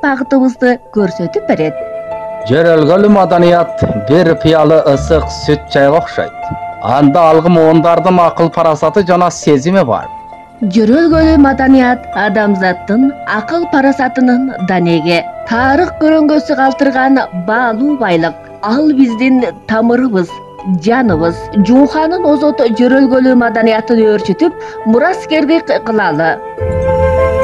багытыбызды көрсөтүп берет. Жөрөлгөлүү маданият бир пыялы ысык сүт чайга окшойт. Анда алгым ондардын акыл парасаты жана сезими бар. Жөрөлгөлүү маданият адамзаттын акыл парасатынын данеги, тарых көрөңгөсү калтырган баалуу байлык. Ал биздин тамырыбыз, жаныбыз. Жууханын озот жөрөлгөлүү маданиятын өөрчүтүп, мураскердик кылалы.